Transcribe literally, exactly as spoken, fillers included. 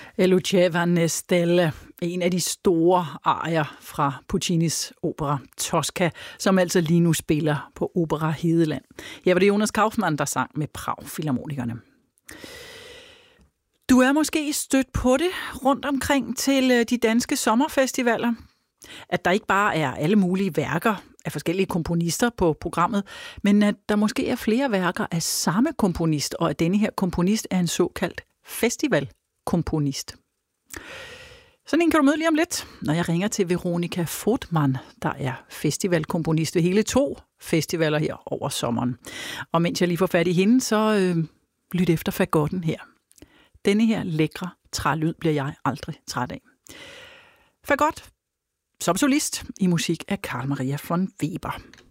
Luceva Stelle, en af de store arier fra Puccinis opera Tosca, som altså lige nu spiller på Opera Hedeland. Her var det Jonas Kaufmann, der sang med Prag Filharmonikerne. Du er måske stødt på det rundt omkring til de danske sommerfestivaler. At der ikke bare er alle mulige værker af forskellige komponister på programmet, men at der måske er flere værker af samme komponist, og at denne her komponist er en såkaldt festivalkomponist. Sådan en kan du møde lige om lidt, når jeg ringer til Veronika Voigtmann, der er festivalkomponist ved hele to festivaler her over sommeren. Og mens jeg lige får fat i hende, så øh, lyt efter fagotten her. Denne her lækre trælyd bliver jeg aldrig træt af. Fagot som solist i musik af Carl Maria von Weber.